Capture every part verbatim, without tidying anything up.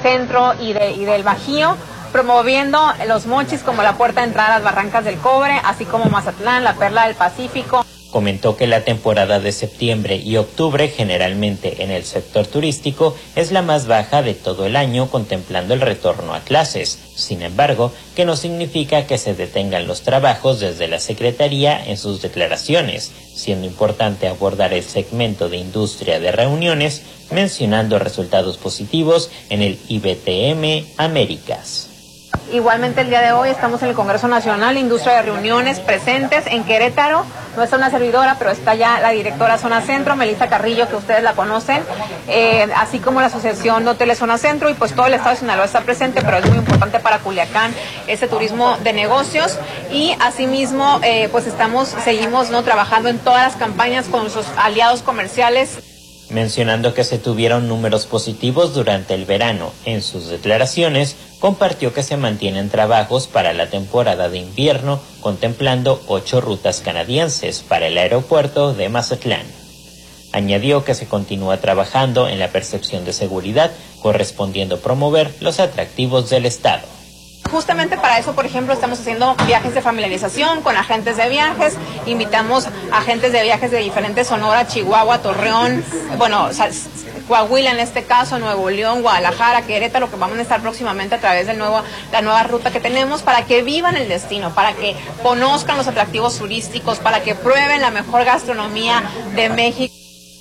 centro y, de, y del Bajío, promoviendo los mochis como la puerta de entrada a las Barrancas del Cobre, así como Mazatlán, la perla del Pacífico. Comentó que la temporada de septiembre y octubre, generalmente en el sector turístico, es la más baja de todo el año, contemplando el retorno a clases. Sin embargo, que no significa que se detengan los trabajos desde la Secretaría en sus declaraciones, siendo importante abordar el segmento de industria de reuniones, mencionando resultados positivos en el I B T M Américas. Igualmente el día de hoy estamos en el Congreso Nacional Industria de Reuniones presentes en Querétaro. No está una servidora, pero está ya la directora Zona Centro, Melissa Carrillo, que ustedes la conocen, eh, así como la Asociación de Hoteles Zona Centro, y pues todo el estado de Sinaloa está presente, pero es muy importante para Culiacán ese turismo de negocios. Y asimismo, eh, pues estamos, seguimos no trabajando en todas las campañas con nuestros aliados comerciales. Mencionando que se tuvieron números positivos durante el verano, en sus declaraciones compartió que se mantienen trabajos para la temporada de invierno, contemplando ocho rutas canadienses para el aeropuerto de Mazatlán. Añadió que se continúa trabajando en la percepción de seguridad, correspondiendo promover los atractivos del estado. Justamente para eso, por ejemplo, estamos haciendo viajes de familiarización con agentes de viajes. Invitamos agentes de viajes de diferentes Sonora, Chihuahua, Torreón, bueno, Coahuila en este caso, Nuevo León, Guadalajara, Querétaro, que vamos a estar próximamente a través de nuevo, la nueva ruta que tenemos, para que vivan el destino, para que conozcan los atractivos turísticos, para que prueben la mejor gastronomía de México.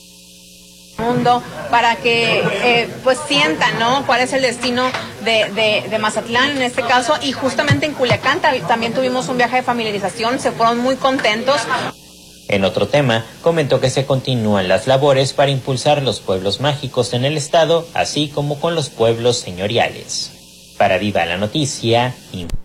Mundo, para que eh, pues sientan, ¿no?, cuál es el destino de, de, de Mazatlán en este caso. Y justamente en Culiacán también tuvimos un viaje de familiarización, se fueron muy contentos. En otro tema, comentó que se continúan las labores para impulsar los pueblos mágicos en el estado, así como con los pueblos señoriales. Para Viva la Noticia,